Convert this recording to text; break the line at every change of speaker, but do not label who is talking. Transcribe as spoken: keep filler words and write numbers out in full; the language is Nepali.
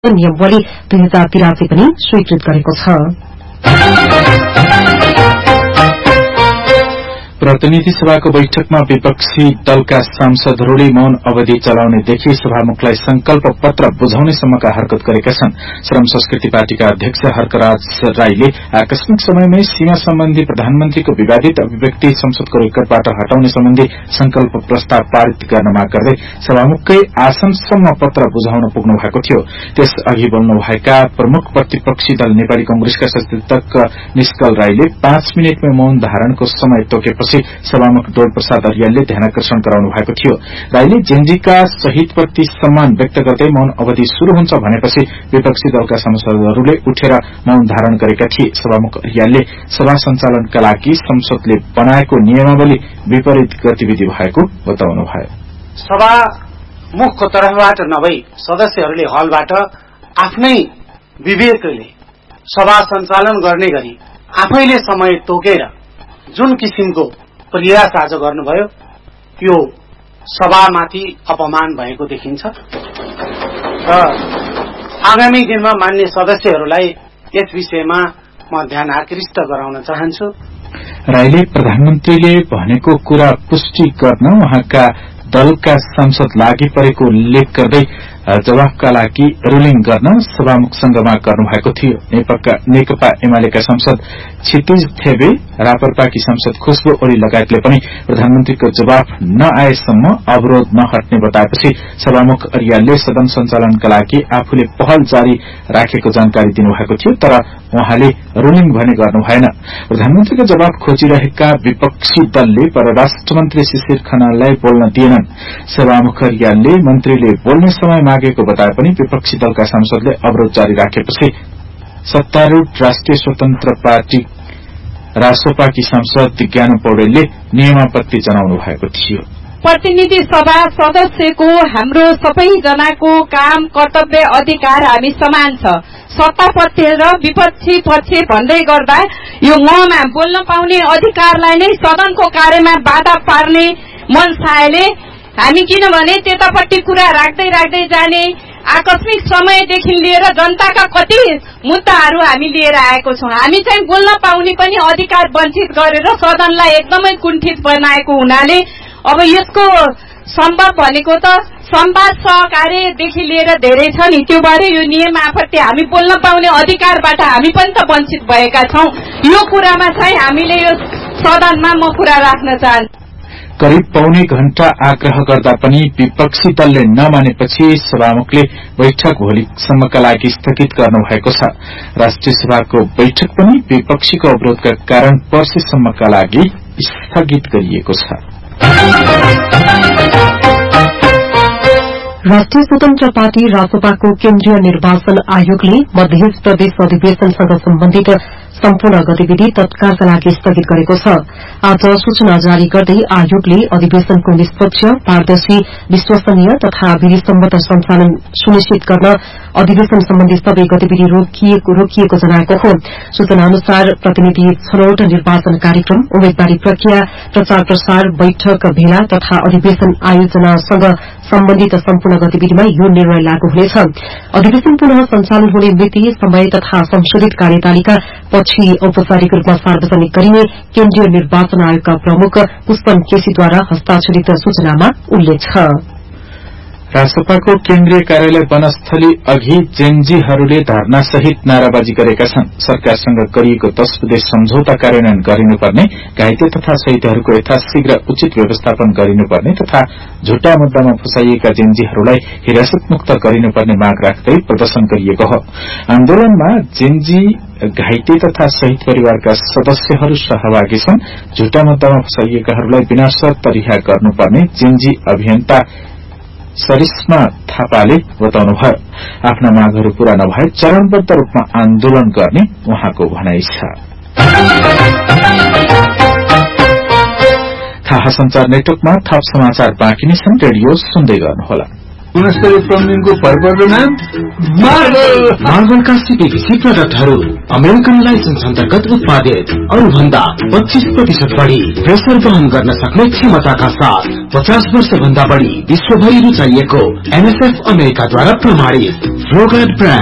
नियमावली दुई हजार तिरासी पनि स्वीकृत गरेको छ।
प्रतिनिधि सभाको बैठकमा विपक्षी दलका सांसदहरूले मौन अवधि चलाउनेदेखि सभामुखलाई संकल्प पत्र बुझाउने सम्मका हरकत गरेका छन्। श्रम संस्कृति पार्टीका अध्यक्ष हर्कराज राईले आकस्मिक समयमै सीमा सम्बन्धी प्रधानमन्त्रीको विवादित अभिव्यक्ति संसदको रेकर्डबाट हटाउने सम्बन्धी संकल्प प्रस्ताव पारित गर्न माग गर्दै सभामुखकै आसनसम्म पत्र बुझाउन पुग्नु भएको थियो। त्यसअघि बोल्नुभएका प्रमुख प्रतिपक्षी दल नेपाली कंग्रेसका संयोजक निष्कल राईले पाँच मिनटमै मौन धारणको समय तोकेपछि सभामुख डोल प्रसाद अर्यालले ध्यानाकर्षण गराउनु भएको थियो। राईले जेनजीका शहीदप्रति सम्मान व्यक्त गर्दै मौन अवधि शुरू हुन्छ भनेपछि विपक्षी दलका सांसदहरूले उठेर मौन धारण गरेका थिए। सभामुख अर्यालले सभा सञ्चालनका लागि संसदले बनाएको नियमावली विपरीत गतिविधि भएको बताउनुभयो।
सभा मुखको तर्फबाट नभई सदस्यहरूले हलबाट आफ्नै विवेकले सभा सञ्चालन गर्ने गरी आफैले समय तोकेर जुन किसिमको प्रयास आज गर्नुभयो यो सभामाथि अपमान भएको देखिन्छ र आगामी दिनमा मान्य सदस्यहरूलाई यस विषयमा म ध्यान आकृष्ट गराउन चाहन्छु।
राईले प्रधानमन्त्रीले भनेको कुरा पुष्टि गर्न उहाँका दलका सांसद लागि परेको उल्लेख गर्दै जवाफका लागि रुलिङ गर्न सभामुखसँग माग गर्नुभएको थियो। नेकपा एमालेका सांसद क्षितिज थेबे, रापरपाकी सांसद खुशबु ओली लगायतले पनि प्रधानमन्त्रीको जवाफ नआएसम्म अवरोध नहट्ने बताएपछि सभामुख अर्यालले सदन सञ्चालनका लागि आफूले पहल जारी राखेको जानकारी दिनुभएको थियो, तर उहाँले रुलिङ भने गर्नु भएन। प्रधानमन्त्रीको जवाफ खोजिरहेका विपक्षी दलले परराष्ट्र मन्त्री शिशिर खनाललाई बोल्न दिएनन्। सभामुख अर्यालले मन्त्रीले बोल्ने समय मागेको बताए पनि विपक्षी दलका सांसदले अवरोध जारी राखेपछि सत्तारूढ़ राष्ट्रिय स्वतन्त्र पार्टी रासोपाकी सांसद ज्ञान पौडेलले नियमापत्ति जनाउनु भएको थियो।
प्रतिनिधि सभा सदस्यको हाम्रो सबैजनाको काम कर्तव्य अधिकार हामी समान छ। सत्ता पक्ष र विपक्षी पक्ष भन्दै गर्दा यो ममा बोल्न पाउने अधिकारलाई नै सदनको कार्यमा बाधा पार्ने मनसायले हामी किनभने त्यतापट्टि कुरा राख्दै राख्दै जाने आकस्मिक समयदेखि लिएर जनताका कति मुद्दाहरू हामी लिएर आएको छौं। हामी चाहिँ बोल्न पाउने पनि अधिकार वञ्चित गरेर सदनलाई एकदमै कुण्ठित बनाएको हुनाले अब यसको सम्भव भनेको त संवाद सहकार्यदेखि लिएर धेरै छ नि, त्यो बारे यो नियम आपत्ति हामी बोल्न पाउने अधिकारबाट हामी पनि त वञ्चित भएका छौं। यो कुरामा चाहिँ हामीले यो सदनमा म कुरा राख्न चाहन्छु।
करिब पौने घण्टा आग्रह गर्दा पनि विपक्षी दलले नमानेपछि सभामुखले बैठक भोलिसम्मका लागि स्थगित गर्नुभएको छ। राष्ट्रिय सभाको बैठक पनि विपक्षीको अवरोधका कारण पर्सिसम्मका लागि स्थगित गरिएको छ।
राष्ट्रिय स्वतन्त्र पार्टी रासोपाको केन्द्रीय निर्वाचन आयोगले मध्य प्रदेश अधिवेशनसँग सम्बन्धित सम्पूर्ण गतिविधि तत्कालका लागि स्थगित गरेको छ। आज सूचना जारी गर्दै आयोगले अधिवेशनको निष्पक्ष, पारदर्शी, विश्वसनीय तथा विधिसम्मत सञ्चालन सुनिश्चित गर्न अधिवेशन सम्बन्धी सबै गतिविधि रोकिएको रोकिएको जनाएको हो। सूचना अनुसार प्रतिनिधि छनौट, निर्वाचन कार्यक्रम, उम्मेदवारी प्रक्रिया, प्रचार प्रसार, बैठक भेला तथा अधिवेशन आयोजनासँग सम्बन्धित सम्पूर्ण गतिविधिमा यो निर्णय लागू हुनेछ। अधिवेशन पुनः सञ्चालन हुने मिति, समय तथा संशोधित कार्यतालिका पछि औपचारिक रूपमा सार्वजनिक गरिने केन्द्रीय निर्वाचन आयोगका प्रमुख पुष्पन केसीद्वारा हस्ताक्षरित सूचनामा उल्लेख छ।
रासपाको केन्द्रीय कार्यालय वनस्थली अघि जेनजीहरूले धरनासहित नाराबाजी गरेका छन्। सरकारसँग गरिएको दश बुँदे सम्झौता कार्यान्वयन गरिनुपर्ने, घाइते तथा शहीदहरूको यथाशीघ्र उचित व्यवस्थापन गरिनुपर्ने तथा झुटा मुद्दामा फसाइएका जेनजीहरूलाई हिरासतमुक्त गरिनुपर्ने माग राख्दै प्रदर्शन गरिएको हो। आन्दोलनमा जेनजी, घाइते तथा शहीद परिवारका सदस्यहरू सहभागी छन्। झुटा मुद्दामा फसाइएकाहरूलाई बिना शर्त रिहा गर्नुपर्ने जेनजी अभियन्ता सरिस्मा थापाले बताउनुभयो। आफ्ना मागहरू पूरा नभए चरणबद्ध रूपमा आन्दोलन गर्ने उहाँको भनाइ छ। थाहा संचार नेटवर्कमा थप समाचार बाँकी नै छन्। रेडियो सुन्दै गर्नुहोला।
गुणस्तरीय प्लम्बिङको भरपर्दो नाम मार्बल।
मार्बलका सीपीवीसी प्रडक्टहरू अमेरिकन लाइसेन्स अन्तर्गत उत्पादित, अरूभन्दा पच्चीस प्रतिशत बढी प्रेसर वहन गर्न सक्ने क्षमताका साथ पचास वर्ष भन्दा बढी विश्वभरि रुचाइएको एनएसएफ अमेरिकाद्वारा प्रमाणित फ्लोगार्ड ब्रान्ड।